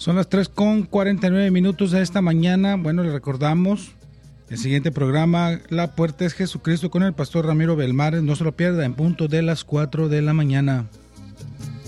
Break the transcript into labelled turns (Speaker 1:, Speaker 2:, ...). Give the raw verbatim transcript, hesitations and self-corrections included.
Speaker 1: Son las tres con cuarenta y nueve minutos de esta mañana. Bueno, le recordamos el siguiente programa, La Puerta es Jesucristo, con el pastor Ramiro Belmar. No se lo pierda, en punto de las cuatro de la mañana.